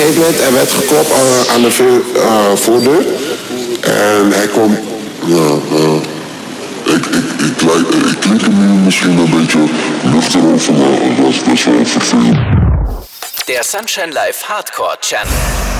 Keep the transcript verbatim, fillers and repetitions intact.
gegeven moment, er werd geklopt uh, aan de vo- uh, voordeur. En hij komt... Ja, ja. Ik, ik, ik, ik, ik klink hem nu misschien een beetje luchtig over, maar dat is best wel vervelend. Der Sunshine Live Hardcore Channel.